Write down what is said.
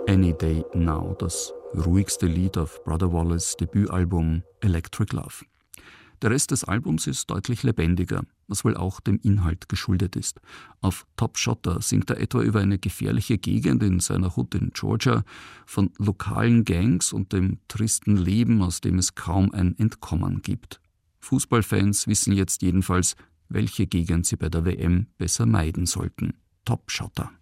Any Day Now, das ruhigste Lied auf Brother Wallace Debütalbum Electric Love. Der Rest des Albums ist deutlich lebendiger, was wohl auch dem Inhalt geschuldet ist. Auf Top Shotter singt er etwa über eine gefährliche Gegend in seiner Hood in Georgia, von lokalen Gangs und dem tristen Leben, aus dem es kaum ein Entkommen gibt. Fußballfans wissen jetzt jedenfalls, welche Gegend sie bei der WM besser meiden sollten. Top Shotter.